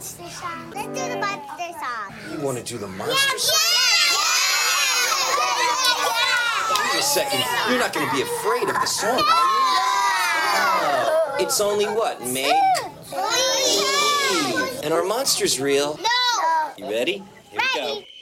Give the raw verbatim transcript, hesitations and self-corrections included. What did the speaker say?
monster song. Let's do the monster song. You want to do the monster song? Wait a second. You're not going to be afraid of the song, are you? Oh, it's only what, Make? Believe. And are monsters real? No. You ready? Here we go.